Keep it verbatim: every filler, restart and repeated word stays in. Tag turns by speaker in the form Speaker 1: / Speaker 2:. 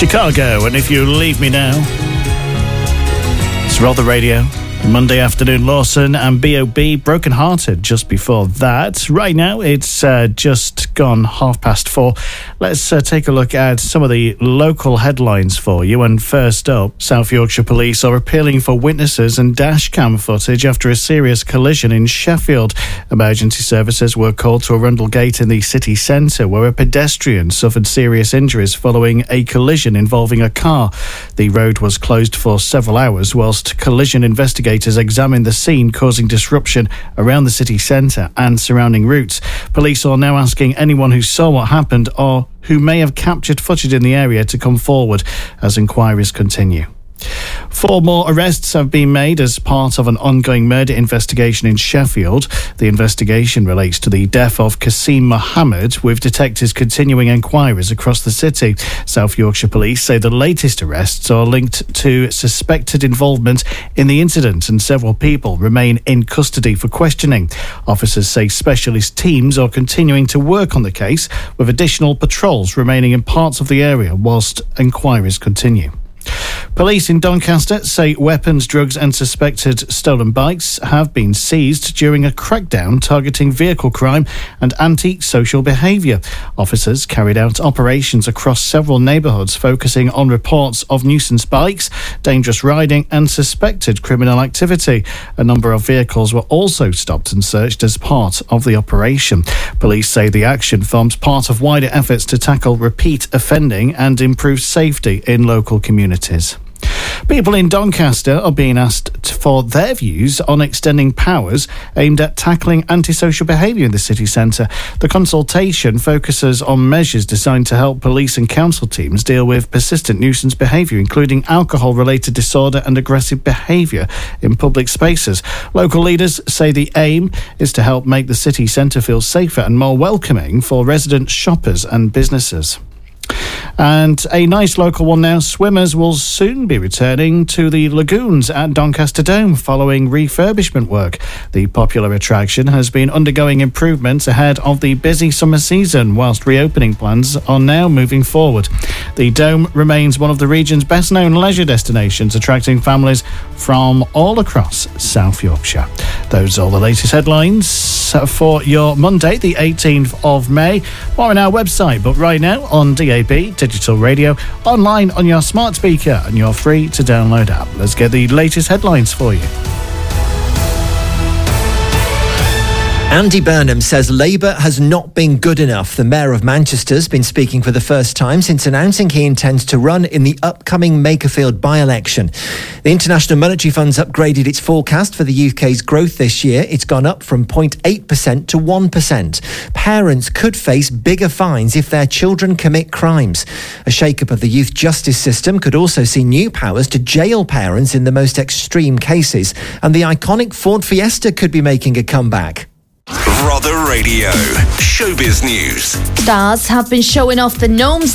Speaker 1: Chicago, and If You Leave Me Now. It's Rother Radio. Monday afternoon, Lawson and B O B, Broken Hearted just before that. Right now, it's uh, just gone half past four. Let's uh, take a look at some of the local headlines for you. And first up, South Yorkshire Police are appealing for witnesses and dash cam footage after a serious collision in Sheffield. Emergency services were called to Arundel Gate in the city centre, where a pedestrian suffered serious injuries following a collision involving a car. The road was closed for several hours whilst collision investigators examined the scene, causing disruption around the city centre and surrounding routes. Police are now asking anyone who saw what happened or who may have captured footage in the area to come forward as inquiries continue. Four more arrests have been made as part of an ongoing murder investigation in Sheffield. The investigation relates to the death of Qasim Mohammed, with detectives continuing inquiries across the city. South Yorkshire Police say the latest arrests are linked to suspected involvement in the incident, and several people remain in custody for questioning. Officers say specialist teams are continuing to work on the case, with additional patrols remaining in parts of the area whilst inquiries continue. Police in Doncaster say weapons, drugs and suspected stolen bikes have been seized during a crackdown targeting vehicle crime and anti-social behaviour. Officers carried out operations across several neighbourhoods focusing on reports of nuisance bikes, dangerous riding and suspected criminal activity. A number of vehicles were also stopped and searched as part of the operation. Police say the action forms part of wider efforts to tackle repeat offending and improve safety in local communities. People in Doncaster are being asked for their views on extending powers aimed at tackling antisocial behaviour in the city centre. The consultation focuses on measures designed to help police and council teams deal with persistent nuisance behaviour, including alcohol-related disorder and aggressive behaviour in public spaces. Local leaders say the aim is to help make the city centre feel safer and more welcoming for residents, shoppers and businesses. And a nice local one now. Swimmers will soon be returning to the lagoons at Doncaster Dome following refurbishment work. The popular attraction has been undergoing improvements ahead of the busy summer season, whilst reopening plans are now moving forward. The Dome remains one of the region's best-known leisure destinations, attracting families from all across South Yorkshire. Those are all the latest headlines for your Monday, the eighteenth of May. More on our website, but right now on D A B Digital Radio, online on your smart speaker and your free to download app. Let's get the latest headlines for you.
Speaker 2: Andy Burnham says Labour has not been good enough. The Mayor of Manchester's been speaking for the first time since announcing he intends to run in the upcoming Makerfield by-election. The International Monetary Fund's upgraded its forecast for the U K's growth this year. It's gone up from zero point eight percent to one percent. Parents could face bigger fines if their children commit crimes. A shake-up of the youth justice system could also see new powers to jail parents in the most extreme cases. And the iconic Ford Fiesta could be making a comeback.
Speaker 3: Rother Radio. Showbiz News.
Speaker 4: Stars have been showing off the gnomes